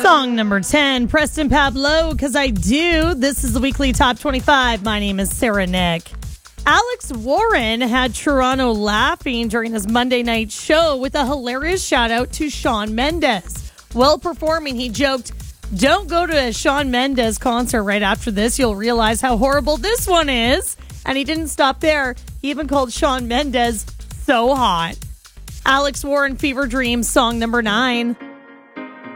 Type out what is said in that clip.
Song number 10, Preston Pablo, Because I Do. This is the weekly top 25. My name is Sarah Nick. Alex Warren had Toronto laughing during his Monday night show with a hilarious shout out to Shawn Mendes. While performing, he joked, "Don't go to a Shawn Mendes concert right after this. You'll realize how horrible this one is." And he didn't stop there. He even called Shawn Mendes so hot. Alex Warren, Fever Dream, song number 9.